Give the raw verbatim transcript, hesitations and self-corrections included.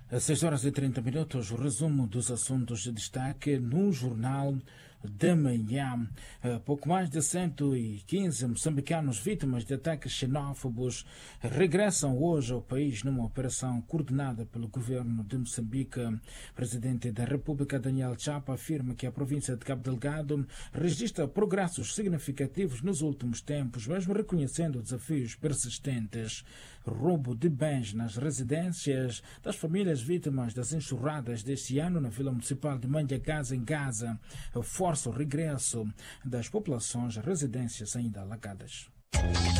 Às seis horas e trinta minutos, o resumo dos assuntos de destaque no Jornal da Manhã. Pouco mais de cento e quinze moçambicanos vítimas de ataques xenófobos regressam hoje ao país numa operação coordenada pelo governo de Moçambique. O presidente da República, Daniel Chapa, afirma que a província de Cabo Delgado registra progressos significativos nos últimos tempos, mesmo reconhecendo desafios persistentes. Roubo de bens nas residências das famílias vítimas das enxurradas deste ano na Vila Municipal de Mandiagaza, em Gaza, força o regresso das populações a residências ainda alagadas.